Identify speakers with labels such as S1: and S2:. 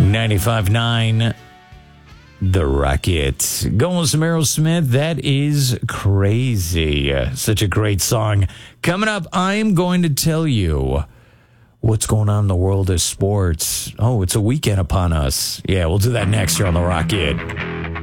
S1: 95.9 The Rocket. Going with some Aerosmith. That is crazy. Such a great song. Coming up, I am going to tell you what's going on in the world of sports. Oh, it's a weekend upon us. Yeah, we'll do that next here on The Rocket.